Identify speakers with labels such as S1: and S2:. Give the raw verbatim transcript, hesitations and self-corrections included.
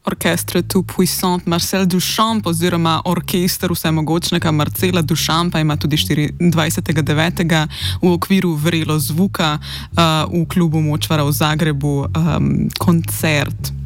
S1: Orchestre tout puissant Marcel Duchamp oziroma orkester vsemogočnega Marcela Duchampa ima tudi štiriindvajsetega devetega v okviru Vrelo zvuka uh, v klubu Močvara v Zagrebu um, koncert.